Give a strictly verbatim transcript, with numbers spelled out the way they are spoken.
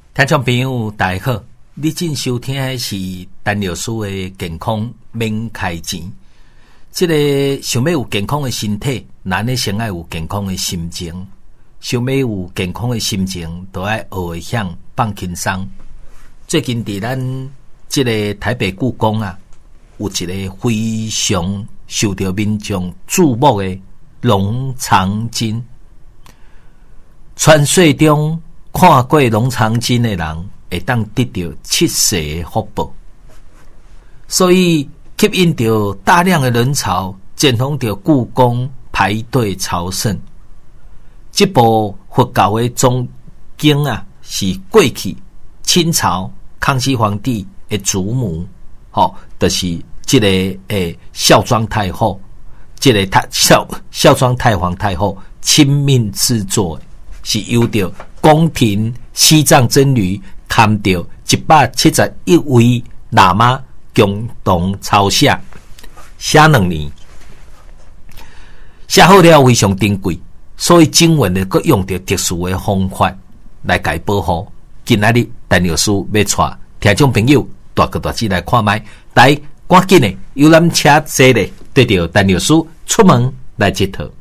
听众朋友大家好，你正收听的是陈老师的健康免开钱。这个想要有健康的身体，咱呢先要有健康的心情。想要有健康的心情，都要学会向放轻松。最近伫咱这个台北故宫啊，有一个非常受到民众注目的龙长金。传说中看过龙长金的人，会当得到七世的福报，所以吸引到大量的人潮，前往到故宫排队朝圣。这部佛教的宗经啊，是过去清朝康熙皇帝的祖母，吼、哦，就是这个诶孝庄太后，这个太孝孝庄太皇太后亲命制作的。是由着宫廷西藏僧侣看到一百七十一位喇嘛共同抄写，写两年，写好了非常珍贵，所以经文呢，佮用着特殊的方法来解保护。今仔日陈老师要带听众朋友大哥大姐来看卖，来赶紧的游览车坐咧，对着陈老师出门来接头。